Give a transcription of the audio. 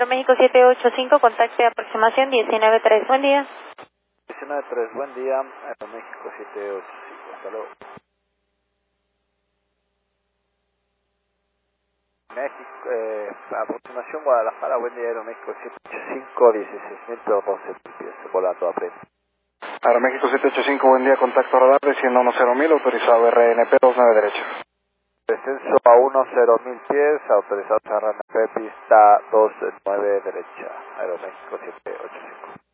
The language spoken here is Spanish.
México 785, contacte aproximación 193, buen día. 193, buen día, Aeroméxico 785, hasta luego. México, aproximación Guadalajara, buen día, Aeroméxico 785, 16.012 pies, volando a frente. Aeroméxico 785, buen día, contacto radar, desciendo 10.000, autorizado RNP 29 derecha. Descenso a 10.000 pies, autorizado RNP, pista 29 derecha, Aeroméxico 785.